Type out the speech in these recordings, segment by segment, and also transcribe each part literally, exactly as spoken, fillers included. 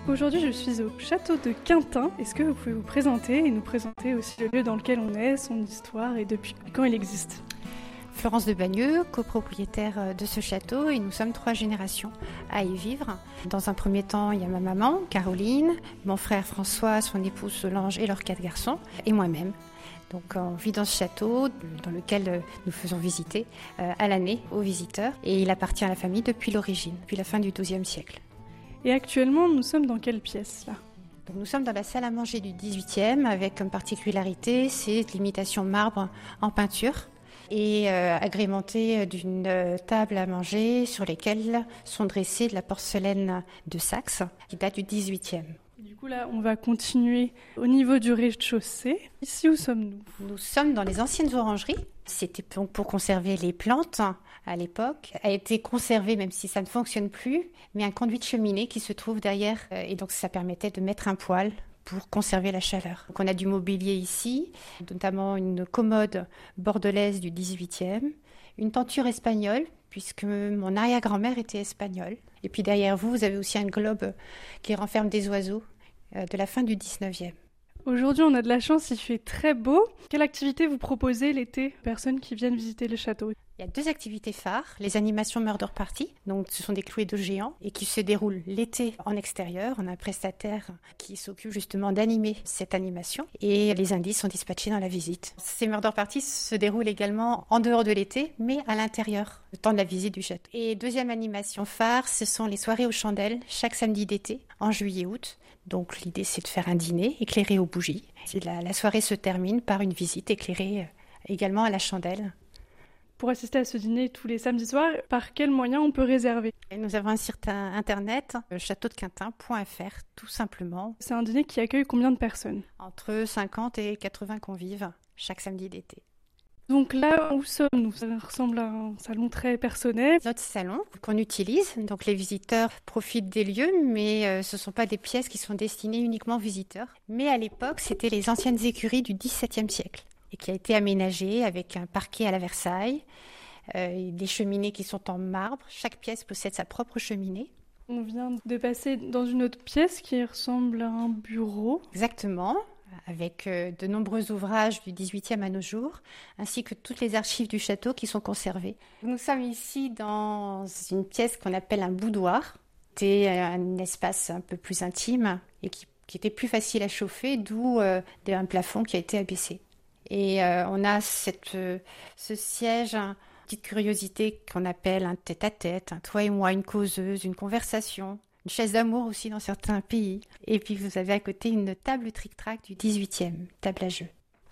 Aujourd'hui, je suis au château de Quintin. Est-ce que vous pouvez vous présenter et nous présenter aussi le lieu dans lequel on est, son histoire et depuis quand il existe ? Florence de Bagneux, copropriétaire de ce château, et nous sommes trois générations à y vivre. Dans un premier temps, il y a ma maman, Caroline, mon frère François, son épouse Solange et leurs quatre garçons, et moi-même. Donc on vit dans ce château dans lequel nous faisons visiter à l'année aux visiteurs, et il appartient à la famille depuis l'origine, depuis la fin du douzième siècle. Et actuellement, nous sommes dans quelle pièce là ? Donc, nous sommes dans la salle à manger du dix-huitième avec comme particularité c'est l'imitation marbre en peinture et euh, agrémentée d'une euh, table à manger sur lesquelles sont dressées de la porcelaine de Saxe qui date du dix-huitième. Du coup là, on va continuer au niveau du rez-de-chaussée. Ici, où sommes-nous ? Nous sommes dans les anciennes orangeries. C'était donc pour conserver les plantes à l'époque. A été conservé, même si ça ne fonctionne plus, mais un conduit de cheminée qui se trouve derrière. Et donc ça permettait de mettre un poêle pour conserver la chaleur. Donc on a du mobilier ici, notamment une commode bordelaise du dix-huitième, une tenture espagnole, puisque mon arrière-grand-mère était espagnole. Et puis derrière vous, vous avez aussi un globe qui renferme des oiseaux de la fin du dix-neuvième. Aujourd'hui, on a de la chance, il fait très beau. Quelle activité vous proposez l'été aux personnes qui viennent visiter le château ? Il y a deux activités phares, les animations Murder Party, donc ce sont des Cluedo géants et qui se déroulent l'été en extérieur. On a un prestataire qui s'occupe justement d'animer cette animation et les indices sont dispatchés dans la visite. Ces Murder Party se déroulent également en dehors de l'été, mais à l'intérieur, le temps de la visite du château. Et deuxième animation phare, ce sont les soirées aux chandelles, chaque samedi d'été, en juillet-août. Donc l'idée c'est de faire un dîner éclairé aux bougies. La, la soirée se termine par une visite éclairée également à la chandelle. Pour assister à ce dîner tous les samedis soirs, par quels moyens on peut réserver ? Et nous avons un site internet, château de quintin point f r, tout simplement. C'est un dîner qui accueille combien de personnes ? Entre cinquante et quatre-vingts convives chaque samedi d'été. Donc là où sommes-nous ? Ça ressemble à un salon très personnel. Notre salon qu'on utilise, donc les visiteurs profitent des lieux, mais euh, ce ne sont pas des pièces qui sont destinées uniquement aux visiteurs. Mais à l'époque, c'était les anciennes écuries du dix-septième siècle et qui a été aménagée avec un parquet à la Versailles, euh, des cheminées qui sont en marbre. Chaque pièce possède sa propre cheminée. On vient de passer dans une autre pièce qui ressemble à un bureau. Exactement. Avec de nombreux ouvrages du dix-huitième à nos jours, ainsi que toutes les archives du château qui sont conservées. Nous sommes ici dans une pièce qu'on appelle un boudoir. C'était un espace un peu plus intime et qui, qui était plus facile à chauffer, d'où euh, un plafond qui a été abaissé. Et euh, on a cette, euh, ce siège, une petite curiosité qu'on appelle un tête-à-tête, un toi et moi, une causeuse, une conversation. Une chaise d'amour aussi dans certains pays. Et puis vous avez à côté une table tric-trac du dix-huitième, table à jeu.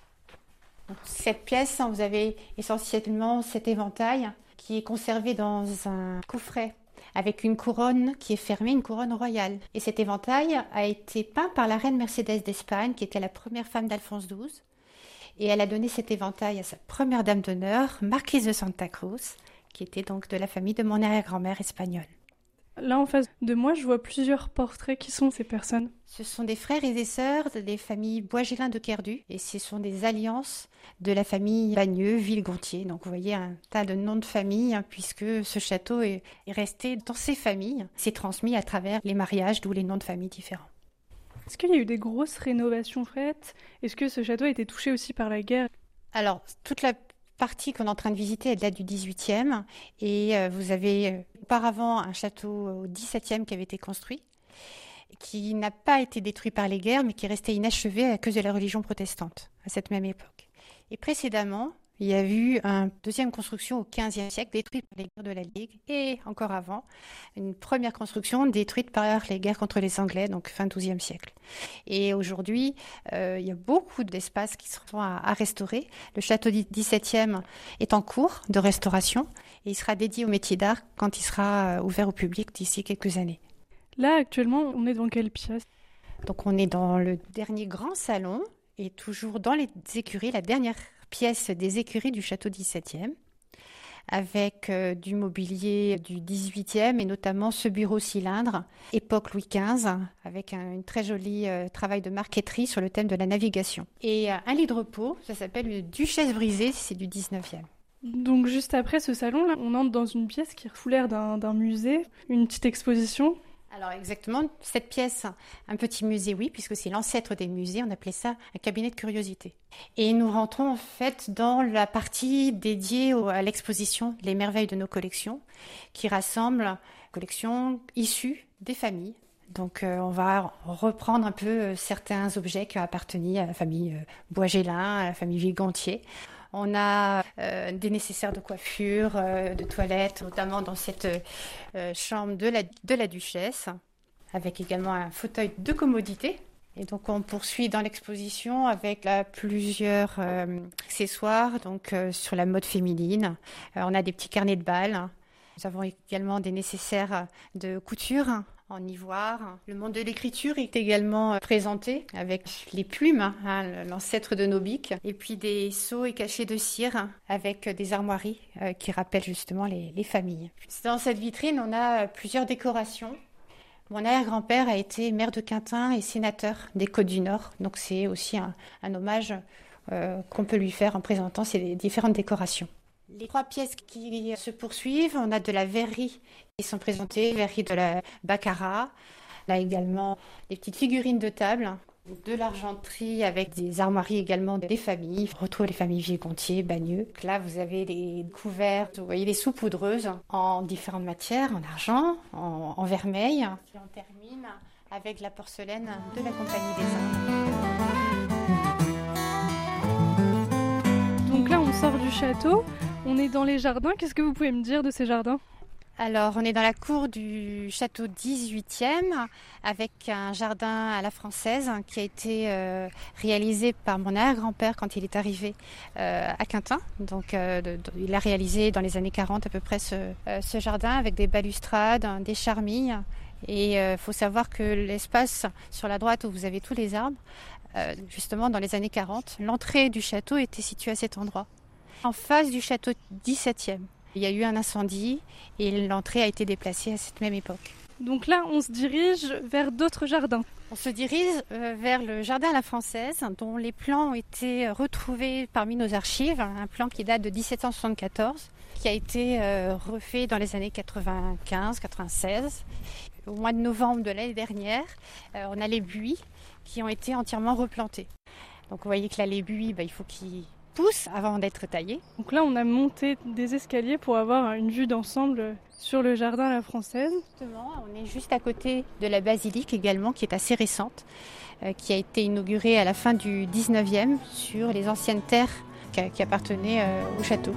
Donc, cette pièce, vous avez essentiellement cet éventail qui est conservé dans un coffret avec une couronne qui est fermée, une couronne royale. Et cet éventail a été peint par la reine Mercedes d'Espagne, qui était la première femme d'Alphonse douze. Et elle a donné cet éventail à sa première dame d'honneur, Marquise de Santa Cruz, qui était donc de la famille de mon arrière-grand-mère espagnole. Là, en face de moi, je vois plusieurs portraits. Qui sont ces personnes ? Ce sont des frères et des sœurs des familles Boisgélin de Kerdu. Et ce sont des alliances de la famille Bagneux, Villegontier. Donc vous voyez un tas de noms de famille, hein, puisque ce château est, est resté dans ces familles. C'est transmis à travers les mariages, d'où les noms de familles différents. Est-ce qu'il y a eu des grosses rénovations faites ? Est-ce que ce château a été touché aussi par la guerre ? Alors, toute la partie qu'on est en train de visiter, elle date du dix-huitième. Et euh, vous avez euh, auparavant un château au dix-septième qui avait été construit, qui n'a pas été détruit par les guerres, mais qui est resté inachevé à cause de la religion protestante, à cette même époque. Et précédemment, il y a eu une deuxième construction au quinzième siècle, détruite par les guerres de la Ligue, et encore avant, une première construction détruite par les guerres contre les Anglais, donc fin douzième siècle. Et aujourd'hui, euh, il y a beaucoup d'espaces qui seront à, à restaurer. Le château du dix-septième est en cours de restauration, et il sera dédié au métier d'art quand il sera ouvert au public d'ici quelques années. Là, actuellement, on est dans quelle pièce ? Donc on est dans le dernier grand salon, et toujours dans les écuries, la dernière pièce des écuries du château dix-septième, avec euh, du mobilier du dix-huitième et notamment ce bureau cylindre, époque Louis quinze, avec un une très joli euh, travail de marqueterie sur le thème de la navigation. Et euh, un lit de repos, ça s'appelle une duchesse brisée, c'est du dix-neuvième. Donc juste après ce salon, là, on entre dans une pièce qui fout l'air d'un, d'un musée, une petite exposition. Alors exactement, cette pièce, un petit musée, oui, puisque c'est l'ancêtre des musées, on appelait ça un cabinet de curiosité. Et nous rentrons en fait dans la partie dédiée au- à l'exposition Les merveilles de nos collections, qui rassemble collections issues des familles. Donc euh, on va reprendre un peu euh, certains objets qui ont appartenu à la famille euh, Boisgélin, à la famille Vigontier. On a euh, des nécessaires de coiffure, euh, de toilette, notamment dans cette euh, chambre de la, de la duchesse, avec également un fauteuil de commodité. Et donc on poursuit dans l'exposition avec là, plusieurs euh, accessoires donc, euh, sur la mode féminine. Euh, on a des petits carnets de balles. Nous avons également des nécessaires de couture en ivoire. Le monde de l'écriture est également présenté avec les plumes, hein, l'ancêtre de nos bics, et puis des seaux et cachets de cire avec des armoiries euh, qui rappellent justement les, les familles. Dans cette vitrine, on a plusieurs décorations. Mon arrière-grand-père a été maire de Quintin et sénateur des Côtes-du-Nord, donc c'est aussi un, un hommage euh, qu'on peut lui faire en présentant ces différentes décorations. Les trois pièces qui se poursuivent, on a de la verrerie qui sont présentées, verrerie de la baccarat. On a également des petites figurines de table, de l'argenterie avec des armoiries également des familles. On retrouve les familles Vigontier, Bagneux. Là, vous avez les couverts, vous voyez les saupoudreuses en différentes matières, en argent, en, en vermeil. Et on termine avec la porcelaine de la Compagnie des Indes. Donc là, on sort du château, on est dans les jardins. Qu'est-ce que vous pouvez me dire de ces jardins ? Alors, on est dans la cour du château dix-huitième avec un jardin à la française qui a été euh, réalisé par mon arrière-grand-père quand il est arrivé euh, à Quintin. Donc, euh, de, de, il a réalisé dans les années quarante à peu près ce, euh, ce jardin avec des balustrades, des charmilles. Et il euh, faut savoir que l'espace sur la droite où vous avez tous les arbres, euh, justement dans les années quarante, l'entrée du château était située à cet endroit. En face du château dix-septième. Il y a eu un incendie et l'entrée a été déplacée à cette même époque. Donc là, on se dirige vers d'autres jardins. On se dirige euh, vers le jardin à la française, dont les plans ont été retrouvés parmi nos archives. Un plan qui date de dix-sept cent soixante-quatorze, qui a été euh, refait dans les années quatre-vingt-quinze quatre-vingt-seize. Au mois de novembre de l'année dernière, euh, on a les buis qui ont été entièrement replantés. Donc vous voyez que là, les buis, bah, il faut qu'ils poussent avant d'être taillés. Donc là, on a monté des escaliers pour avoir une vue d'ensemble sur le jardin à la française. Justement, on est juste à côté de la basilique également, qui est assez récente, euh, qui a été inaugurée à la fin du dix-neuvième sur les anciennes terres qui, qui appartenaient euh, au château.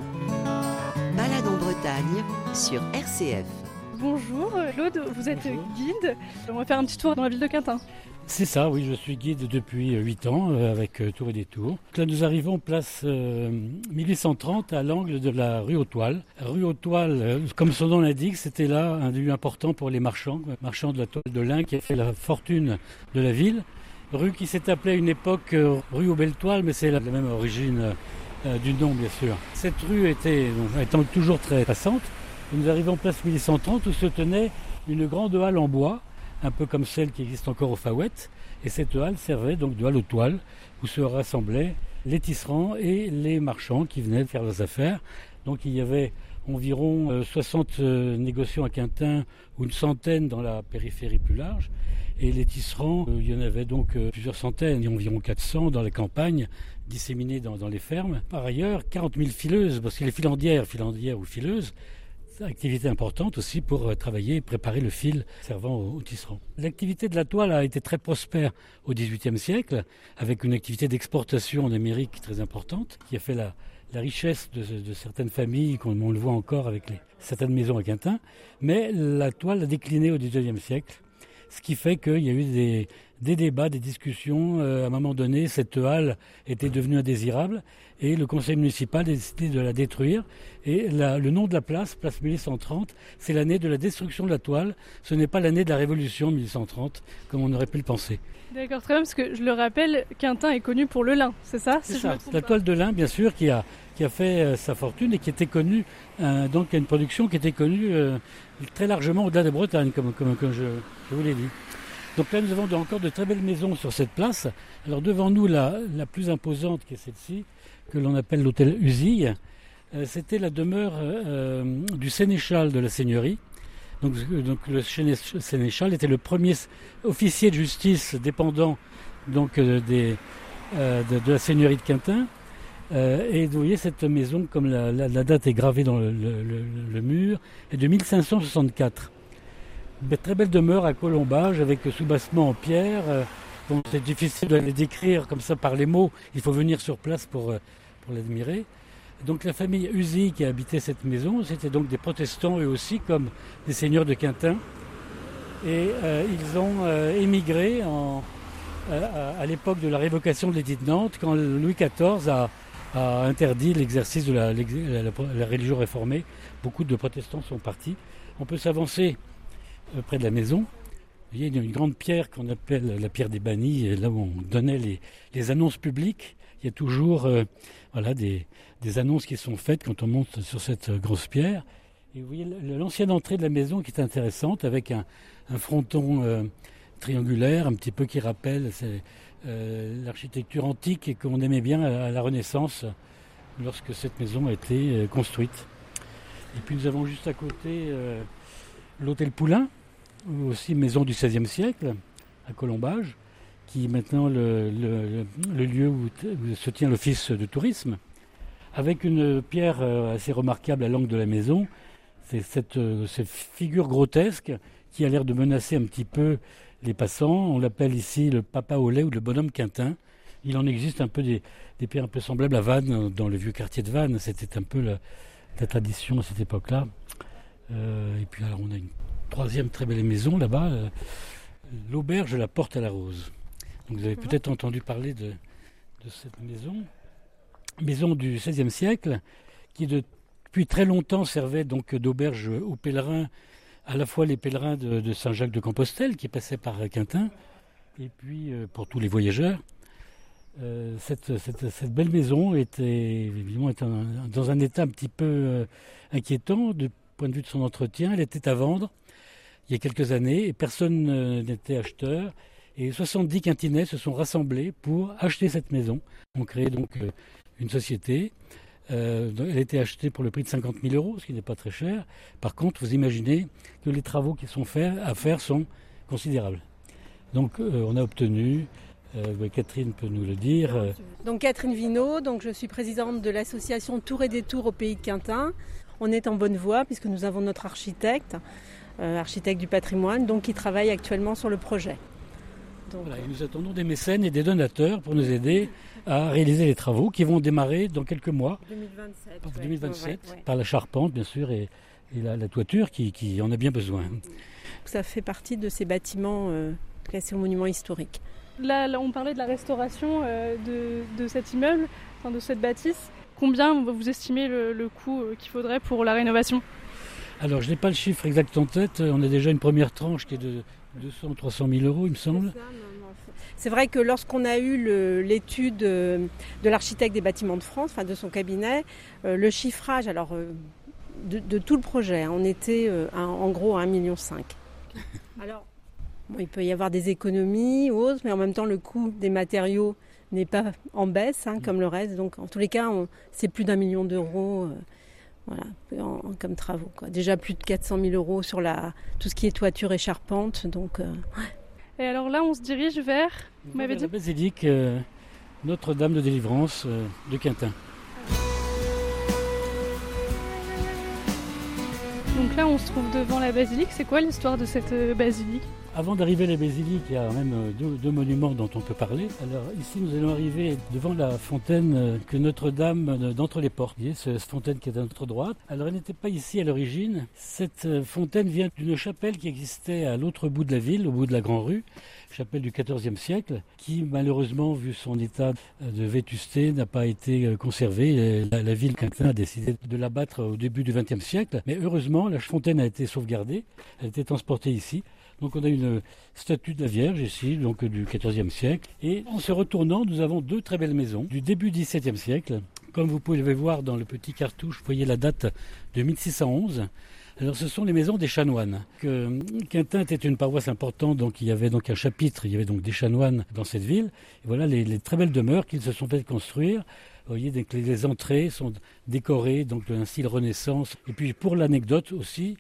Balade en Bretagne sur R C F. Bonjour Claude, vous êtes Bonjour. guide. On va faire un petit tour dans la ville de Quintin. C'est ça, oui, je suis guide depuis huit ans euh, avec euh, Tour et Détour. Là, nous arrivons place euh, mille huit cent trente à l'angle de la rue aux Toiles. Rue aux Toiles, euh, comme son nom l'indique, c'était là un lieu important pour les marchands, marchands de la toile de lin qui a fait la fortune de la ville. Rue qui s'est appelée à une époque euh, rue aux Belles Toiles, mais c'est la, la même origine euh, du nom, bien sûr. Cette rue était, donc, étant toujours très passante, nous arrivons place mille huit cent trente où se tenait une grande halle en bois, un peu comme celle qui existe encore au Faouette. Et cette halle servait donc de halle aux toiles, où se rassemblaient les tisserands et les marchands qui venaient faire leurs affaires. Donc il y avait environ euh, soixante euh, négociants à Quintin, ou une centaine dans la périphérie plus large. Et les tisserands, euh, il y en avait donc euh, plusieurs centaines, il y a environ quatre cents dans les campagnes, disséminés dans, dans les fermes. Par ailleurs, quarante mille fileuses, parce que les filandières, filandières ou fileuses, activité importante aussi pour travailler et préparer le fil servant aux, aux tisserands. L'activité de la toile a été très prospère au dix-huitième siècle, avec une activité d'exportation en Amérique très importante, qui a fait la, la richesse de, de certaines familles, comme on le voit encore avec les, certaines maisons à Quintin. Mais la toile a décliné au dix-neuvième siècle, ce qui fait qu'il y a eu des, des débats, des discussions. Euh, à un moment donné, cette halle était devenue indésirable et le conseil municipal a décidé de la détruire. Et la, le nom de la place, place mille huit cent trente, c'est l'année de la destruction de la toile. Ce n'est pas l'année de la révolution mille huit cent trente, comme on aurait pu le penser. D'accord, très bien, parce que je le rappelle, Quintin est connu pour le lin, c'est ça, C'est si ça, je me trompe la pas. toile de lin, bien sûr, qui a, qui a fait euh, sa fortune et qui était connue, euh, donc il y a une production qui était connue euh, très largement au-delà de Bretagne, comme, comme, comme je, je vous l'ai dit. Donc là, nous avons de, encore de très belles maisons sur cette place. Alors devant nous, la, la plus imposante, qui est celle-ci, que l'on appelle l'hôtel Usille, euh, c'était la demeure euh, du sénéchal de la seigneurie, Donc, donc le sénéchal était le premier officier de justice dépendant donc, des, euh, de, de la seigneurie de Quintin. Euh, et vous voyez cette maison, comme la, la, la date est gravée dans le, le, le, le mur, est de mille cinq cent soixante-quatre. Une très belle demeure à colombage avec soubassement en pierre. Euh, bon, c'est difficile de les décrire comme ça par les mots. Il faut venir sur place pour, pour l'admirer. Donc la famille Uzy qui a habité cette maison, c'était donc des protestants eux aussi, comme des seigneurs de Quintin. Et euh, ils ont euh, émigré en, à, à l'époque de la révocation de l'édit de Nantes, quand Louis quatorze a a interdit l'exercice de la, la, la, la religion réformée. Beaucoup de protestants sont partis. On peut s'avancer euh, près de la maison. Il y a une, une grande pierre qu'on appelle la pierre des bannis, là où on donnait les, les annonces publiques. Il y a toujours euh, voilà, des, des annonces qui sont faites quand on monte sur cette euh, grosse pierre. Et vous voyez l'ancienne entrée de la maison qui est intéressante, avec un, un fronton euh, triangulaire, un petit peu qui rappelle... C'est, Euh, l'architecture antique et qu'on aimait bien à, à la Renaissance lorsque cette maison a été euh, construite. Et puis nous avons juste à côté euh, l'hôtel Poulain, aussi maison du seizième siècle, à Colombage, qui est maintenant le, le, le lieu où, où se tient l'office de tourisme, avec une pierre euh, assez remarquable à l'angle de la maison. C'est cette, euh, cette figure grotesque qui a l'air de menacer un petit peu les passants. On l'appelle ici le papa au lait ou le bonhomme Quintin. Il en existe un peu des, des pierres un peu semblables à Vannes, dans le vieux quartier de Vannes. C'était un peu la, la tradition à cette époque-là. Euh, et puis alors on a une troisième très belle maison là-bas, euh, l'auberge de la Porte à la Rose. Donc vous avez peut-être entendu parler de, de cette maison. Maison du seizième siècle, qui depuis très longtemps servait donc d'auberge aux pèlerins, à la fois les pèlerins de, de Saint-Jacques-de-Compostelle qui passaient par Quintin, et puis euh, pour tous les voyageurs. Euh, cette, cette, cette belle maison était évidemment était un, dans un état un petit peu euh, inquiétant du point de vue de son entretien. Elle était à vendre il y a quelques années et personne euh, n'était acheteur. Et soixante-dix Quintinais se sont rassemblés pour acheter cette maison. On crée donc euh, une société. Euh, elle a été achetée pour le prix de cinquante mille euros, ce qui n'est pas très cher. Par contre, vous imaginez que les travaux qui sont faits, à faire sont considérables. Donc, euh, on a obtenu, euh, Catherine peut nous le dire. Euh... Donc, Catherine Vinaud, donc je suis présidente de l'association Tour et Détour au Pays de Quintin. On est en bonne voie puisque nous avons notre architecte, euh, architecte du patrimoine, donc qui travaille actuellement sur le projet. Donc... Voilà, et nous attendons des mécènes et des donateurs pour nous aider à réaliser les travaux qui vont démarrer dans quelques mois. deux mille vingt-sept. Par, deux mille vingt-sept, ouais, ouais. Par la charpente, bien sûr, et, et la, la toiture qui, qui en a bien besoin. Ça fait partie de ces bâtiments euh, classés au monument historique. Là, là, on parlait de la restauration euh, de, de cet immeuble, enfin, de cette bâtisse. Combien vous estimez le, le coût euh, qu'il faudrait pour la rénovation ? Alors, je n'ai pas le chiffre exact en tête. On a déjà une première tranche qui est de deux cents à trois cent mille euros, il me semble. C'est ça, non, non. C'est vrai que lorsqu'on a eu le, l'étude de l'architecte des bâtiments de France, enfin de son cabinet, euh, le chiffrage alors, euh, de, de tout le projet, hein, on était euh, à, en gros à un virgule cinq million. Alors, bon, il peut y avoir des économies ou autres, mais en même temps, le coût des matériaux n'est pas en baisse, hein, comme le reste. Donc, en tous les cas, on, c'est plus d'un million d'euros euh, voilà, en, en, comme travaux, quoi. Déjà plus de quatre cent mille euros sur la, tout ce qui est toiture et charpente. Donc, euh, ouais. Et alors là, on se dirige vers, vous m'avez dit, la basilique euh, Notre-Dame de Délivrance euh, de Quintin. Donc là, on se trouve devant la basilique. C'est quoi l'histoire de cette basilique ? Avant d'arriver à la basilique, il y a même deux, deux monuments dont on peut parler. Alors ici, nous allons arriver devant la fontaine que Notre-Dame d'entre les portes. Vous voyez, cette fontaine qui est à notre droite. Alors elle n'était pas ici à l'origine. Cette fontaine vient d'une chapelle qui existait à l'autre bout de la ville, au bout de la Grande Rue, chapelle du quatorzième siècle, qui malheureusement, vu son état de vétusté, n'a pas été conservée. La, la ville Quintin a décidé de l'abattre au début du vingtième siècle. Mais heureusement, la fontaine a été sauvegardée. Elle a été transportée ici. Donc on a une statue de la Vierge ici, donc du quatorzième siècle. Et en se retournant, nous avons deux très belles maisons du début du dix-septième siècle. Comme vous pouvez voir dans le petit cartouche, vous voyez la date de mille six cent onze. Alors ce sont les maisons des chanoines. Que Quintin était une paroisse importante, donc il y avait donc un chapitre, il y avait donc des chanoines dans cette ville. Et voilà les, les très belles demeures qu'ils se sont fait construire. Vous voyez, donc les entrées sont décorées donc d'un style Renaissance. Et puis pour l'anecdote aussi,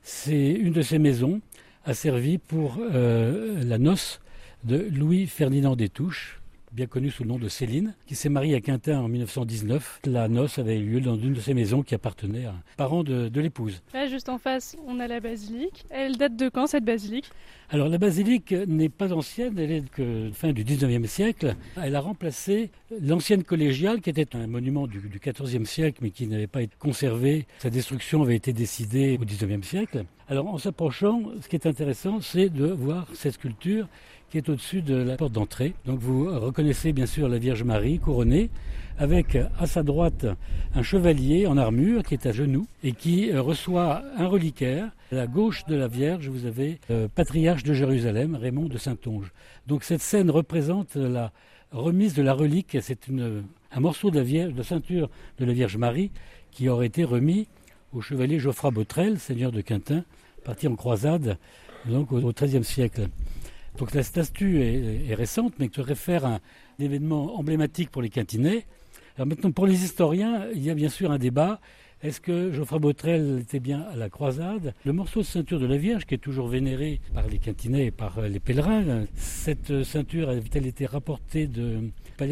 C'est une de ces maisons a servi pour euh, la noce de Louis-Ferdinand Destouches, bien connu sous le nom de Céline, qui s'est mariée à Quintin en dix-neuf cent dix-neuf. La noce avait eu lieu dans une de ces maisons qui appartenait à un parent de, de l'épouse. Là, juste en face, on a la basilique. Elle date de quand, cette basilique ? Alors la basilique n'est pas ancienne, elle est de fin du dix-neuvième siècle. Elle a remplacé l'ancienne collégiale qui était un monument du, du quatorzième siècle mais qui n'avait pas été conservé. Sa destruction avait été décidée au dix-neuvième siècle. Alors en s'approchant, ce qui est intéressant, c'est de voir cette sculpture qui est au-dessus de la porte d'entrée. Donc vous reconnaissez bien sûr la Vierge Marie couronnée, avec à sa droite un chevalier en armure qui est à genoux et qui reçoit un reliquaire. À la gauche de la Vierge, vous avez le patriarche de Jérusalem, Raymond de Saintonge. Donc cette scène représente la remise de la relique. C'est une, un morceau de la Vierge, de ceinture de la Vierge Marie qui aurait été remis au chevalier Geoffroy Botrel, seigneur de Quintin, parti en croisade donc au treizième siècle. Donc la statue est, est récente, mais se réfère à un événement emblématique pour les Quintinais. Alors maintenant, pour les historiens, il y a bien sûr un débat. Est-ce que Geoffroy Botrel était bien à la croisade ? Le morceau de ceinture de la Vierge, qui est toujours vénéré par les Quintinais et par les pèlerins, cette ceinture avait-elle été rapportée de Palestine ?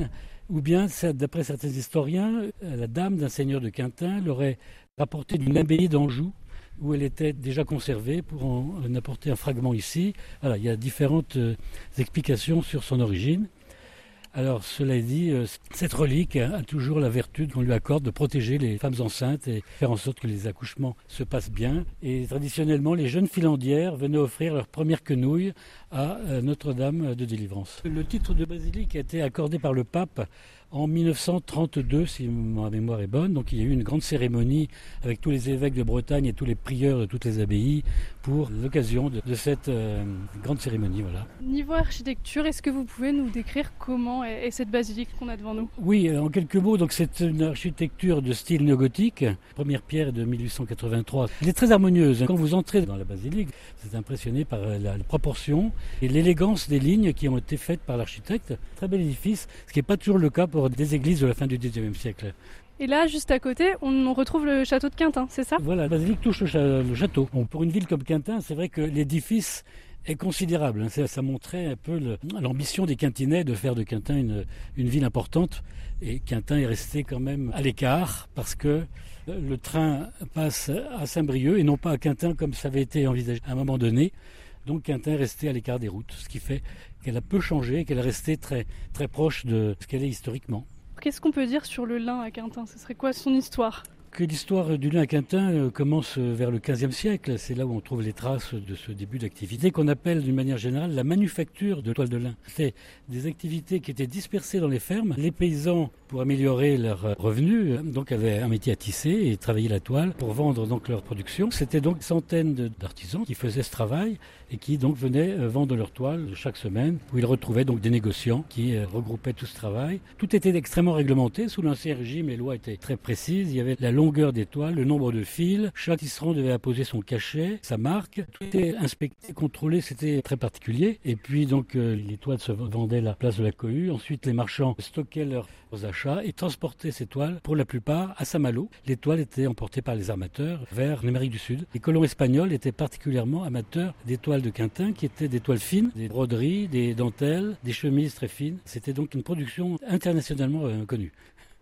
Ou bien, d'après certains historiens, la dame d'un seigneur de Quintin l'aurait rapportée d'une abbaye d'Anjou, où elle était déjà conservée, pour en apporter un fragment ici. Voilà, il y a différentes euh, explications sur son origine. Alors, cela dit, euh, cette relique a, a toujours la vertu qu'on lui accorde de protéger les femmes enceintes et faire en sorte que les accouchements se passent bien. Et traditionnellement, les jeunes filandières venaient offrir leur première quenouille à euh, Notre-Dame de Délivrance. Le titre de basilique a été accordé par le pape en dix-neuf cent trente-deux, si ma mémoire est bonne. Donc il y a eu une grande cérémonie avec tous les évêques de Bretagne et tous les prieurs de toutes les abbayes pour l'occasion de, de cette euh, grande cérémonie. Voilà. Niveau architecture, est-ce que vous pouvez nous décrire comment est, est cette basilique qu'on a devant nous ? Oui, en quelques mots, donc c'est une architecture de style néogothique. Première pierre de mille huit cent quatre-vingt-trois. Elle est très harmonieuse. Quand vous entrez dans la basilique, vous êtes impressionné par la, la proportion et l'élégance des lignes qui ont été faites par l'architecte. Très bel édifice, ce qui n'est pas toujours le cas pour des églises de la fin du dix-neuvième siècle. Et là, juste à côté, on retrouve le château de Quintin, c'est ça ? Voilà, la basilique touche le, ch- le château. Bon, pour une ville comme Quintin, c'est vrai que l'édifice est considérable. Ça, ça montrait un peu le, l'ambition des Quintinais de faire de Quintin une, une ville importante. Et Quintin est resté quand même à l'écart parce que le train passe à Saint-Brieuc et non pas à Quintin comme ça avait été envisagé à un moment donné. Donc Quintin est resté à l'écart des routes, ce qui fait qu'elle a peu changé, qu'elle est restée très, très proche de ce qu'elle est historiquement. Qu'est-ce qu'on peut dire sur le lin à Quintin ? Ce serait quoi son histoire ? Que l'histoire du lin à Quintin commence vers le quinzième siècle. C'est là où on trouve les traces de ce début d'activité qu'on appelle d'une manière générale la manufacture de toile de lin. C'est des activités qui étaient dispersées dans les fermes. Les paysans, pour améliorer leurs revenus, donc avaient un métier à tisser et travaillaient la toile pour vendre donc leur production. C'était donc centaines d'artisans qui faisaient ce travail et qui donc venaient vendre leur toile chaque semaine, où ils retrouvaient donc des négociants qui regroupaient tout ce travail. Tout était extrêmement réglementé. Sous l'Ancien Régime, les lois étaient très précises. Il y avait la longueur des toiles, le nombre de fils. Chaque tisserand devait apposer son cachet, sa marque. Tout était inspecté, contrôlé, c'était très particulier. Et puis donc euh, les toiles se vendaient à la place de la cohue. Ensuite, les marchands stockaient leurs achats et transportaient ces toiles, pour la plupart, à Saint-Malo. Les toiles étaient emportées par les armateurs vers l'Amérique du Sud. Les colons espagnols étaient particulièrement amateurs des toiles de Quintin, qui étaient des toiles fines, des broderies, des dentelles, des chemises très fines. C'était donc une production internationalement euh, connue.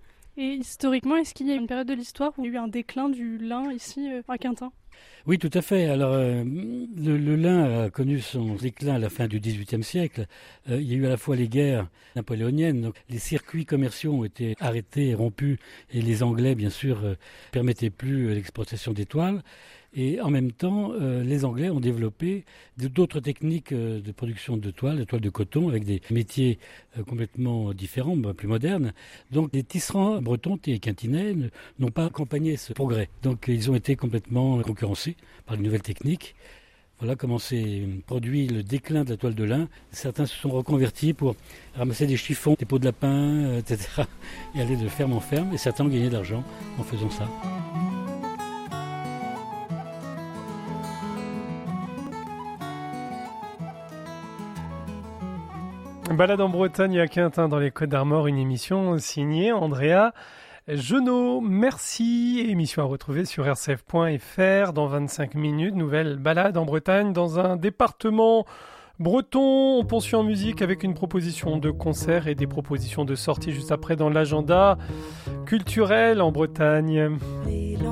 Et historiquement, est-ce qu'il y a une période de l'histoire où il y a eu un déclin du lin ici à Quintin ? Oui, tout à fait. Alors, euh, le, le lin a connu son déclin à la fin du dix-huitième siècle. Euh, il y a eu à la fois les guerres napoléoniennes, donc les circuits commerciaux ont été arrêtés, rompus, et les Anglais, bien sûr, euh, permettaient plus l'exportation des toiles. Et en même temps, euh, les Anglais ont développé d'autres techniques euh, de production de toiles, de toiles de coton, avec des métiers euh, complètement différents, plus modernes. Donc les tisserands bretons et quintinais n'ont pas accompagné ce progrès. Donc ils ont été complètement concurrencés par les nouvelles techniques. Voilà comment s'est produit le déclin de la toile de lin. Certains se sont reconvertis pour ramasser des chiffons, des peaux de lapin, et cetera, et aller de ferme en ferme. Et certains ont gagné de l'argent en faisant ça. Balade en Bretagne à Quintin dans les Côtes d'Armor, une émission signée Andrea Genot, merci. Émission à retrouver sur r c f point f r dans vingt-cinq minutes. Nouvelle balade en Bretagne dans un département breton. On poursuit en musique avec une proposition de concert et des propositions de sortie juste après dans l'agenda culturel en Bretagne.